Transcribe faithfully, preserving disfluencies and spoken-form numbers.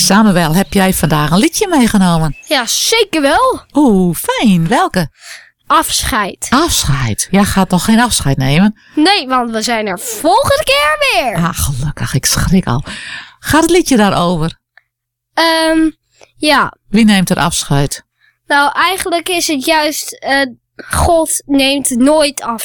Samuel, heb jij vandaag een liedje meegenomen? Ja, zeker wel. Oeh, fijn. Welke? Afscheid. Afscheid. Jij gaat nog geen afscheid nemen? Nee, want we zijn er volgende keer weer. Ah, gelukkig. Ik schrik al. Gaat het liedje daarover? Ehm, um, ja. Wie neemt er afscheid? Nou, eigenlijk is het juist... Uh, God neemt nooit afscheid.